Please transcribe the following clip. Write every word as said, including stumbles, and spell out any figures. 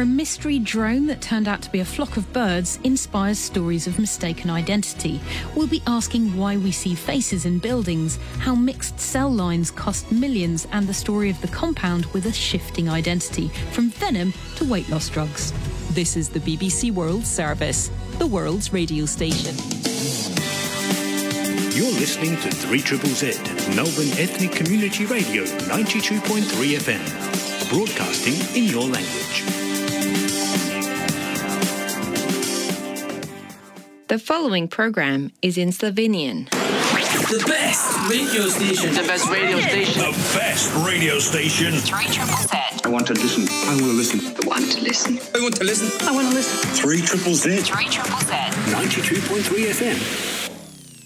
a mystery drone that turned out to be a flock of birds inspires stories of mistaken identity. We'll be asking why we see faces in buildings, how mixed cell lines cost millions, and the story of the compound with a shifting identity, from venom to weight loss drugs. This is the B B C World Service, the world's radio station. You're listening to three Z Z Z, Melbourne Ethnic Community Radio, ninety-two point three F M, broadcasting in your language. The following program is in Slovenian. The best radio station. The best radio station. The best radio station. three Z Z Z. I want to listen. I want to listen. I want to listen. I want to listen. I want to listen. three Z Z Z. three Z Z Z. ninety-two point three F M.